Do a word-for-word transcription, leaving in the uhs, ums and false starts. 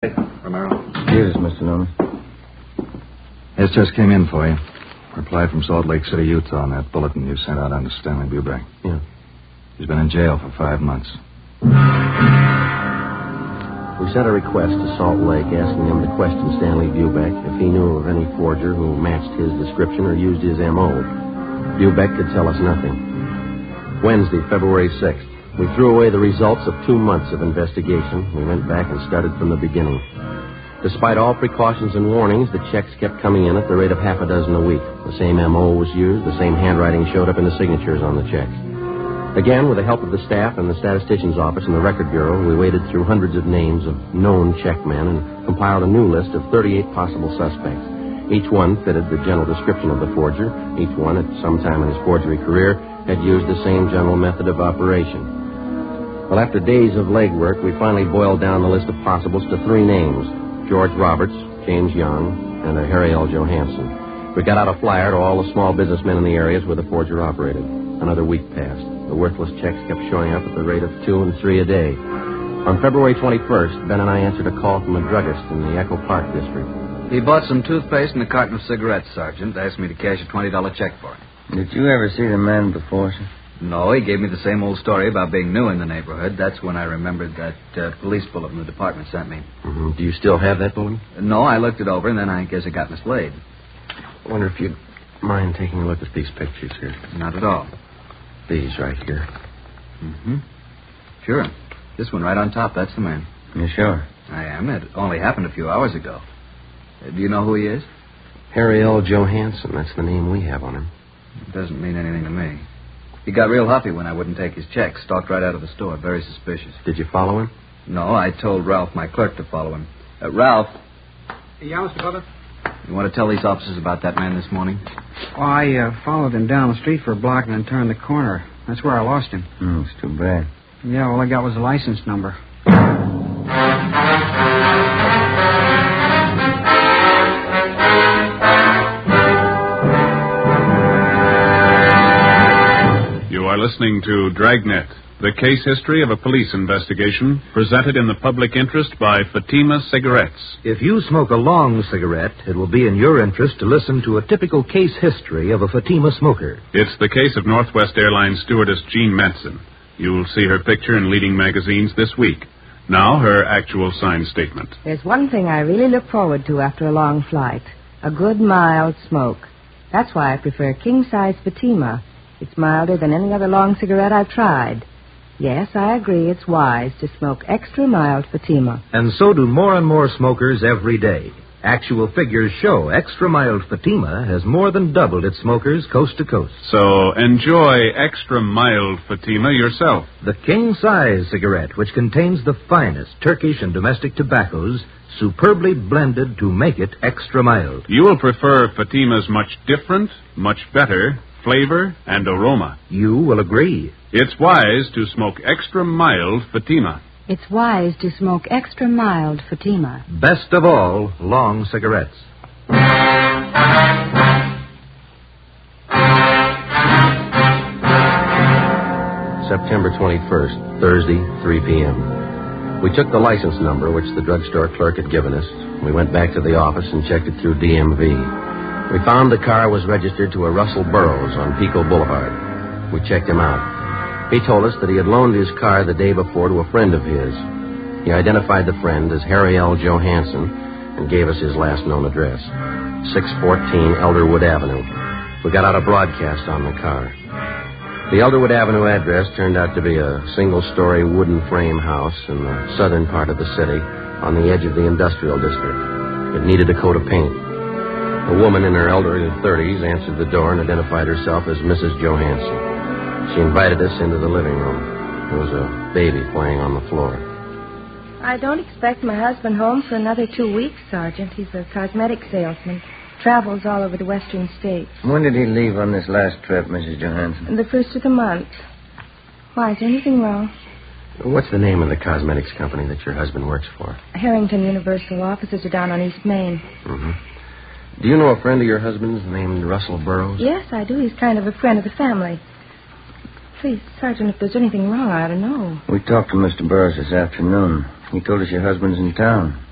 Romero. Here's Mister Norman. This just came in for you. Reply from Salt Lake City, Utah on that bulletin you sent out on to Stanley Bubeck. Yeah. He's been in jail for five months. We sent a request to Salt Lake asking him to question Stanley Bubeck if he knew of any forger who matched his description or used his M O. Bubeck could tell us nothing. Wednesday, February sixth. We threw away the results of two months of investigation. We went back and started from the beginning. Despite all precautions and warnings, the checks kept coming in at the rate of half a dozen a week. The same M O was used. The same handwriting showed up in the signatures on the checks. Again, with the help of the staff and the statistician's office and the record bureau, we waded through hundreds of names of known checkmen and compiled a new list of thirty-eight possible suspects. Each one fitted the general description of the forger. Each one, at some time in his forgery career, had used the same general method of operation. Well, after days of legwork, we finally boiled down the list of possibles to three names: George Roberts, James Young, and a Harry L. Johansson. We got out a flyer to all the small businessmen in the areas where the forger operated. Another week passed. The worthless checks kept showing up at the rate of two and three a day. On February twenty-first, Ben and I answered a call from a druggist in the Echo Park district. He bought some toothpaste and a carton of cigarettes, Sergeant. Asked me to cash a twenty dollar check for him. Did you ever see the man before, sir? No, he gave me the same old story about being new in the neighborhood. That's when I remembered that uh, police bulletin the department sent me. Mm-hmm. Do you still have that bulletin? No, I looked it over, and then I guess I got mislaid. I wonder if you'd mind taking a look at these pictures here. Not at all. These right here. Mm-hmm. Sure. This one right on top, that's the man. You sure? I am. It only happened a few hours ago. Uh, do you know who he is? Harry L. Johansson. That's the name we have on him. It doesn't mean anything to me. He got real huffy when I wouldn't take his check. Stalked right out of the store. Very suspicious. Did you follow him? No, I told Ralph, my clerk, to follow him. Uh, Ralph. Yeah, Mister Butler? You want to tell these officers about that man this morning? Well, I uh, followed him down the street for a block and then turned the corner. That's where I lost him. Oh, it's too bad. Yeah, all I got was a license number. You are listening to Dragnet, the case history of a police investigation presented in the public interest by Fatima Cigarettes. If you smoke a long cigarette, it will be in your interest to listen to a typical case history of a Fatima smoker. It's the case of Northwest Airlines stewardess Jean Manson. You'll see her picture in leading magazines this week. Now, her actual signed statement. There's one thing I really look forward to after a long flight. A good, mild smoke. That's why I prefer king-size Fatima. It's milder than any other long cigarette I've tried. Yes, I agree it's wise to smoke extra mild Fatima. And so do more and more smokers every day. Actual figures show extra mild Fatima has more than doubled its smokers coast to coast. So enjoy extra mild Fatima yourself. The king-size cigarette, which contains the finest Turkish and domestic tobaccos, superbly blended to make it extra mild. You will prefer Fatima's much different, much better flavor and aroma. You will agree. It's wise to smoke extra mild Fatima. It's wise to smoke extra mild Fatima. Best of all, long cigarettes. September twenty-first, Thursday, three p.m. We took the license number, which the drugstore clerk had given us. We went back to the office and checked it through D M V. We found the car was registered to a Russell Burroughs on Pico Boulevard. We checked him out. He told us that he had loaned his car the day before to a friend of his. He identified the friend as Harry L. Johansson and gave us his last known address, six fourteen Elderwood Avenue. We got out a broadcast on the car. The Elderwood Avenue address turned out to be a single-story wooden frame house in the southern part of the city on the edge of the industrial district. It needed a coat of paint. A woman in her elderly thirties answered the door and identified herself as Missus Johansson. She invited us into the living room. There was a baby playing on the floor. I don't expect my husband home for another two weeks, Sergeant. He's a cosmetic salesman. Travels all over the western states. When did he leave on this last trip, Missus Johansson? The first of the month. Why, is there anything wrong? What's the name of the cosmetics company that your husband works for? Harrington Universal. Offices are down on East Main. Mm-hmm. Do you know a friend of your husband's named Russell Burroughs? Yes, I do. He's kind of a friend of the family. Please, Sergeant, if there's anything wrong, I ought to know. We talked to Mister Burroughs this afternoon. He told us your husband's in town.